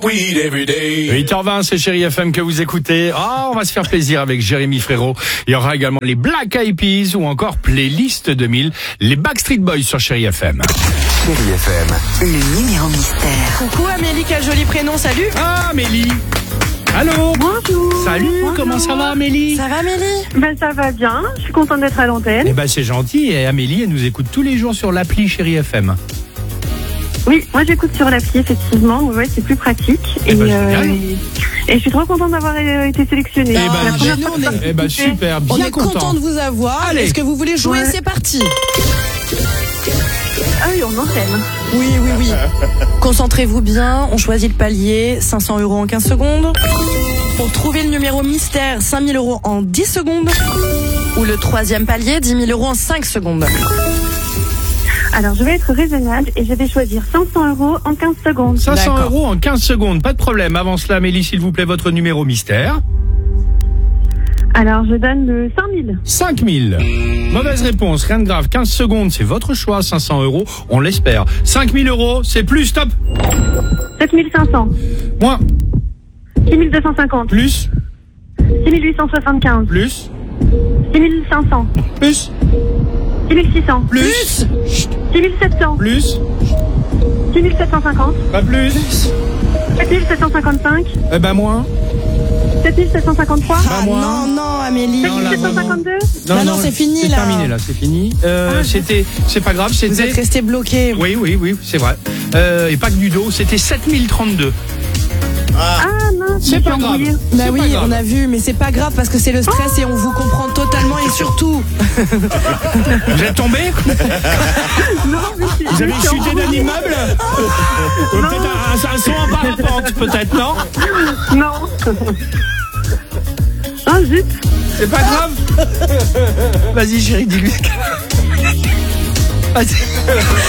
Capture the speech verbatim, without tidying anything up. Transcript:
Weed every day. huit heures vingt, c'est Chérie F M que vous écoutez. Ah, on va se faire plaisir avec Jérémy Frérot. Il y aura également les Black Eyed Peas ou encore Playlist deux mille, les Backstreet Boys sur Chérie F M. Chérie F M, Le numéro mystère. Coucou Amélie, quel joli prénom, salut. Ah, Amélie. Allô. Bonjour. Salut, Bonjour. comment ça va Amélie? Ça va Amélie? Ben ça va bien, je suis contente d'être à l'antenne. Eh ben c'est gentil, et Amélie, elle nous écoute tous les jours sur l'appli Chérie F M. Oui, moi j'écoute sur l'appli effectivement, ouais, c'est plus pratique. Eh Et, ben, euh, génial. et je suis trop contente d'avoir euh, été sélectionnée. Eh C'est la ben, première nous, fois on que je est- participe. Eh ben super, On bien est content content. de vous avoir. Allez. Est-ce que vous voulez jouer? Ouais. C'est parti. Ah oui, on enchaîne. Oui, oui, oui. Concentrez-vous bien. On choisit le palier. cinq cents euros en quinze secondes. Pour trouver le numéro mystère, cinq mille euros en dix secondes. Ou le troisième palier, dix mille euros en cinq secondes. Alors je vais être raisonnable et je vais choisir cinq cents euros en quinze secondes. cinq cents D'accord. euros en quinze secondes, pas de problème. Avant cela, Amélie, s'il vous plaît, votre numéro mystère. Alors je donne le cinq mille. cinq mille. Mauvaise réponse, rien de grave. quinze secondes, c'est votre choix. cinq cents euros, on l'espère. cinq mille euros, c'est plus, stop. sept mille cinq cents. Moins, six mille deux cent cinquante. plus, six mille huit cent soixante-quinze. plus, six mille cinq cents. plus, six mille six cents. plus, six mille sept cents. plus, six mille sept cent cinquante. pas plus. sept mille sept cent cinquante-cinq. Eh ben moins. sept mille sept cent cinquante-trois. Ah moi. non, non, Amélie. Non, là, sept cent cinquante-deux. Non, non, c'est fini, C'est là. terminé là, c'est fini. Euh, Ah, c'était, c'est pas grave, Vous c'était. êtes resté bloqué. Oui, oui, oui, c'est vrai. Euh, et pas que du dos, c'était sept mille trente-deux. Ah mince, C'est je pas suis grave. embrouillée. Bah C'est oui, pas grave. on a vu, mais c'est pas grave parce que c'est le stress et on vous comprend totalement et surtout. Vous êtes tombé? Non, mais je suis- Vous avez je suis chuté d'un embrouillée. immeuble? Ou peut-être un, un, un saut en parapente, peut-être, non? Non. Ah zut. C'est pas grave. Vas-y, chérie, dis-lui. Vas-y.